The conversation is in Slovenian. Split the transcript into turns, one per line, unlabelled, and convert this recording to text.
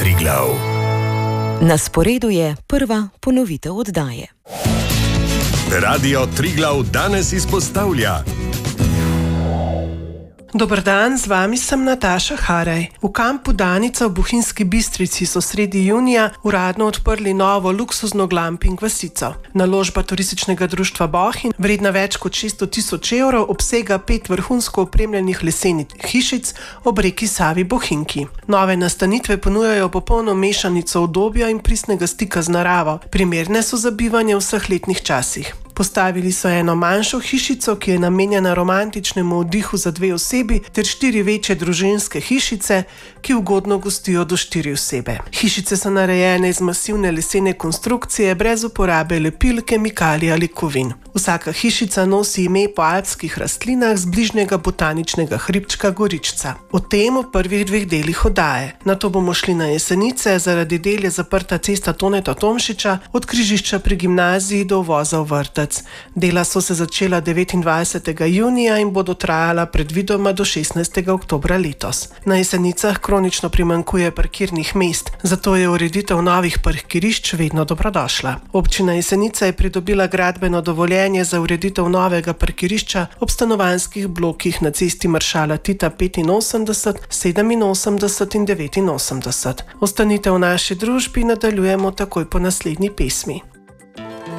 Triglav.
Na sporedu je prva ponovitev oddaje.
Radio Triglav danes izpostavlja.
Dober dan, z vami sem Nataša Haraj. V kampu Danica v Bohinjski Bistrici so sredi junija uradno odprli novo luksuzno glamping vasico. Naložba turističnega društva Bohinj, vredna več kot 600 tisoč evrov, obsega 5 vrhunsko opremljenih lesenih hišic ob reki Savi Bohinjki. Nove nastanitve ponujajo popolno mešanico udobja in pristnega stika z naravo, primerne so za bivanje v vseh letnih časih. Postavili so eno manjšo hišico, ki je namenjena romantičnemu oddihu za 2 osebi, ter 4 večje družinske hišice, ki ugodno gostijo do 4 osebe. Hišice so narejene iz masivne lesene konstrukcije, brez uporabe lepil, kemikalij ali kovin. Vsaka hišica nosi ime po alpskih rastlinah z bližnjega botaničnega hribčka Goričca. O tem v prvih 2 delih oddaje. Nato bomo šli na Jesenice, zaradi del je zaprta cesta Toneta Tomšiča od križišča pri gimnaziji do uvoza v vrtec. Dela so se začela 29. junija in bodo trajala predvidoma do 16. oktobra letos. Na Jesenicah kronično primanjkuje parkirnih mest, zato je ureditev novih parkirišč vedno dobrodošla. Občina Jesenica je pridobila gradbeno dovoljenje za ureditev novega parkirišča ob stanovanjskih blokih na cesti Maršala Tita 85, 87 in 89. Ostanite v naši družbi, nadaljujemo takoj po naslednji pesmi.